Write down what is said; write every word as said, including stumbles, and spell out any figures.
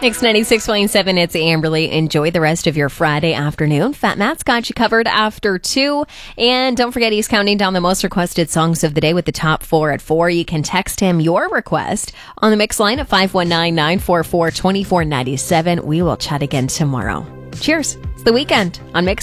Mix ninety-six point seven, it's Amberly. Enjoy the rest of your Friday afternoon. Fat Matt's got you covered after two. And don't forget, he's counting down the most requested songs of the day with the top four at four. You can text him your request on the Mix line at five one nine, nine four four, two four nine seven. We will chat again tomorrow. Cheers. It's the weekend on Mix.